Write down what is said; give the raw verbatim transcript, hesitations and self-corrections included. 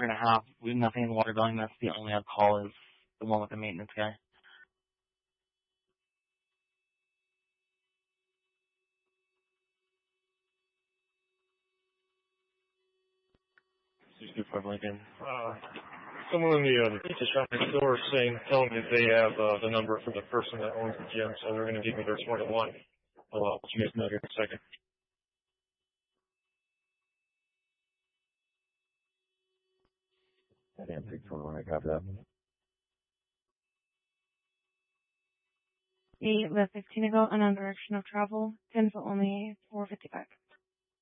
we're gonna have. We have nothing in the water building. That's the only on call is the one with the maintenance guy. sixty-four Lincoln. Uh, someone in the, uh, the pizza shop next door is saying, telling me that they have uh, the number for the person that owns the gym, so they're going to give me their twenty-one. I'll uh, let you guys know here in a second. I didn't pick twenty-one. I got that. eight with fifteen to go, unknown direction of travel, ten foot only, four fifty-five.